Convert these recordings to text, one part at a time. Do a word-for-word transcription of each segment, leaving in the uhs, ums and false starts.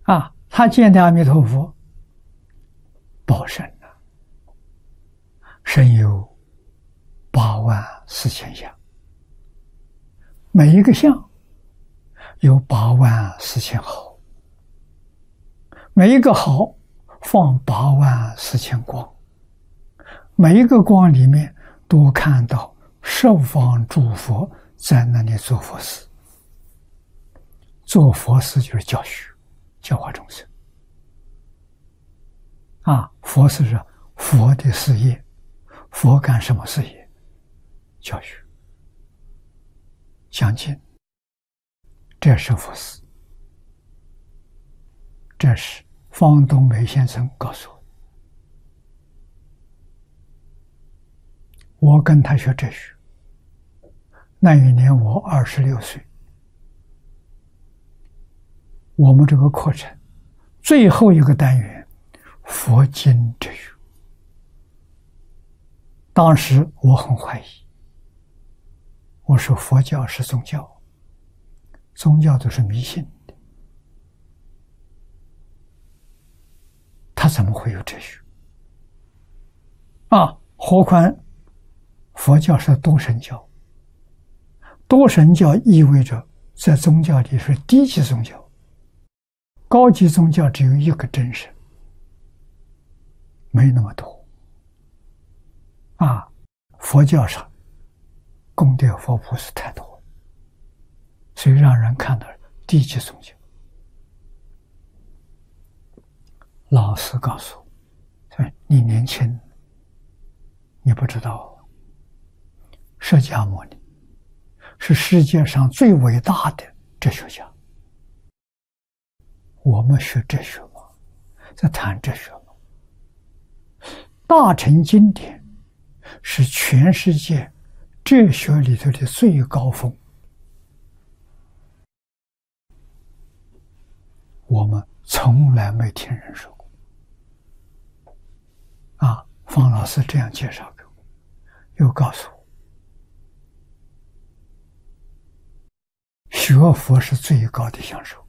啊，他见的阿弥陀佛，报身啊，身有八万四千相，每一个相有八万四千毫，每一个毫放八万四千光，每一个光里面都看到十方诸佛在那里做佛事。做佛事就是教学，教化众生。啊，佛事是佛的事业，佛干什么事业？教学、讲经，这是佛事。这是方东梅先生告诉我，我跟他学哲学，那一年我二十六岁。我们这个课程最后一个单元佛经哲学，当时我很怀疑，我说佛教是宗教，宗教都是迷信的，他怎么会有哲学啊？何况佛教是多神教，多神教意味着在宗教里是低级宗教，高级宗教只有一个真神，没那么多啊。佛教上功德佛菩萨太多，所以让人看到低级宗教。老师告诉我，你年轻，你不知道，释迦牟尼是世界上最伟大的哲学家。我们学哲学嘛，在谈哲学嘛。大乘经典是全世界哲学里头的最高峰，我们从来没听人说过。啊，方老师这样介绍给我，又告诉我，学佛是最高的享受。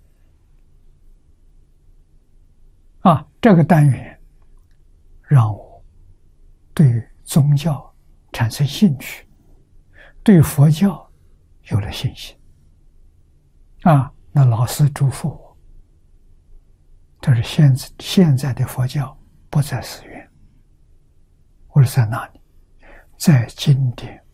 啊，这个单元让我对宗教产生兴趣，对佛教有了信心。啊，那老师嘱咐我，他说现在现在的佛教不在寺院。我说在哪里？在经典。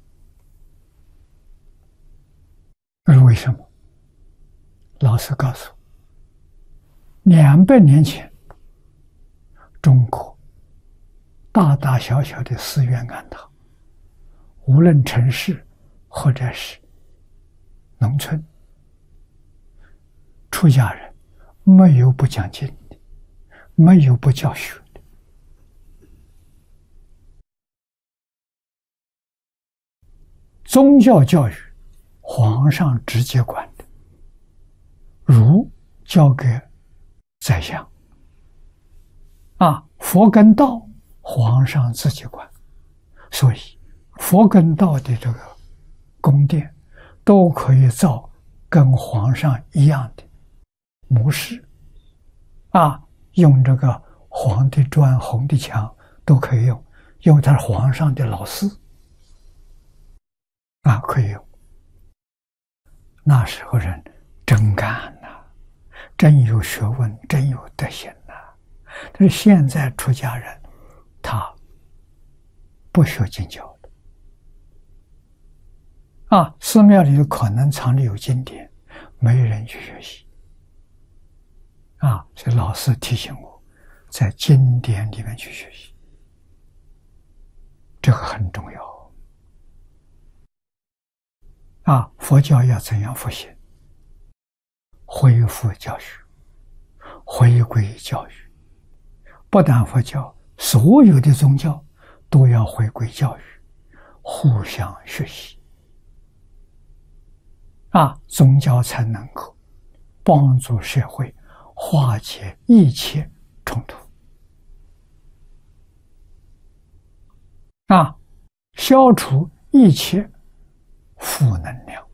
我说为什么？老师告诉我，两百年前，中国大大小小的寺院庵堂，无论城市或者是农村，出家人没有不讲经的，没有不教学的。宗教教育，皇上直接管的，儒交给宰相。啊，佛跟道皇上自己管，所以佛跟道的这个宫殿都可以造跟皇上一样的模式，啊，用这个黄的砖、红的墙都可以用，因为他是皇上的老师，啊，可以用。那时候人真干呐、啊，真有学问，真有德行呐、啊。但是现在出家人，他不学经教的，啊，寺庙里可能藏着有经典，没人去学习，啊，所以老师提醒我，在经典里面去学习，这个很重要。啊，佛教要怎样复兴？恢复教学，回归教育。不但佛教，所有的宗教都要回归教育，互相学习。啊，宗教才能够帮助社会化解一切冲突。啊，消除一切负能量。